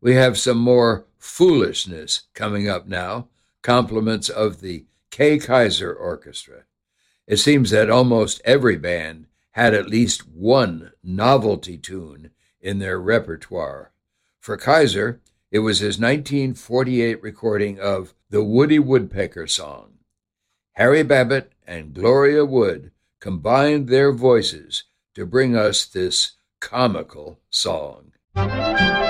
We have some more foolishness coming up now, compliments of the Kay Kaiser Orchestra. It seems that almost every band had at least one novelty tune in their repertoire. For Kaiser, it was his 1948 recording of the Woody Woodpecker song. Harry Babbitt and Gloria Wood combined their voices to bring us this comical song.